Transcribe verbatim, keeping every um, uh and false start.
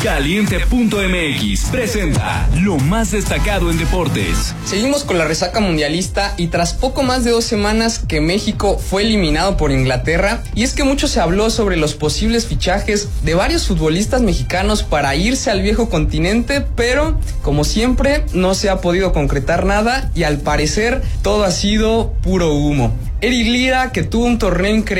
Caliente punto m x presenta lo más destacado en deportes. Seguimos con la resaca mundialista y tras poco más de dos semanas que México fue eliminado por Inglaterra, y es que mucho se habló sobre los posibles fichajes de varios futbolistas mexicanos para irse al viejo continente, pero como siempre no se ha podido concretar nada y al parecer todo ha sido puro humo. Eric Lira, que tuvo un torneo increíble